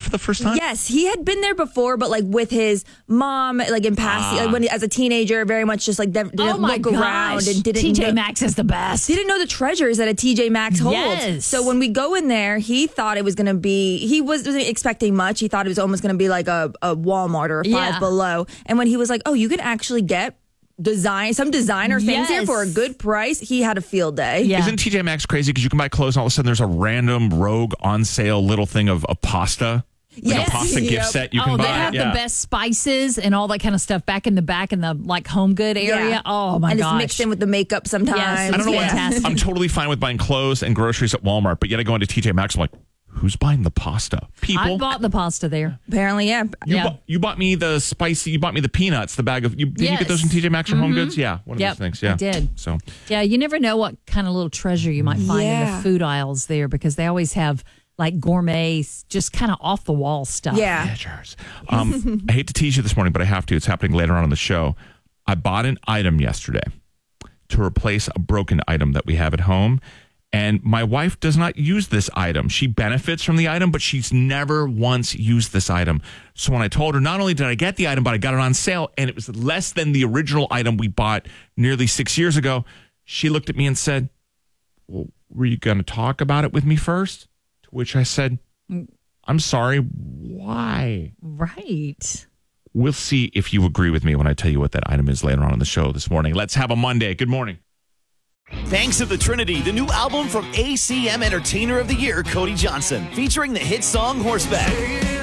for the first time? Yes, he had been there before, but like with his mom, like in past, like when as a teenager, very much just like didn't look around and didn't. TJ Maxx is the best. Didn't know the treasures that a TJ Maxx holds. Yes. So when we go in there, he thought it was going to be. He wasn't expecting much. He thought it was almost going to be like a Walmart or a Five Below. And when he was like, "Oh, you can actually get." Some designer things here for a good price. He had a field day. Yeah. Isn't TJ Maxx crazy because you can buy clothes and all of a sudden there's a random rogue on sale little thing of a pasta? Like a pasta gift set you can buy. They have the best spices and all that kind of stuff back in the like home good area. Yeah. Oh my gosh. And it's mixed in with the makeup sometimes. Yes, I don't know why. fantastic. I'm totally fine with buying clothes and groceries at Walmart, but yet I go into TJ Maxx, I'm like, who's buying the pasta? People. I bought the pasta there. Apparently, yeah. You bought me the spicy. You bought me the peanuts. The bag of. Did you get those from TJ Maxx or Home Goods? Yeah, one of those things. Yeah, I did. So yeah, you never know what kind of little treasure you might find in the food aisles there because they always have like gourmet, just kind of off the wall stuff. Yeah. Treasures. I hate to tease you this morning, but I have to. It's happening later on in the show. I bought an item yesterday to replace a broken item that we have at home. And my wife does not use this item. She benefits from the item, but she's never once used this item. So when I told her, not only did I get the item, but I got it on sale, and it was less than the original item we bought nearly 6 years ago, she looked at me and said, well, were you going to talk about it with me first? To which I said, I'm sorry, why? Right. We'll see if you agree with me when I tell you what that item is later on in the show this morning. Let's have a Monday. Good morning. Thanks of the Trinity, the new album from ACM Entertainer of the Year, Cody Johnson, featuring the hit song Horseback.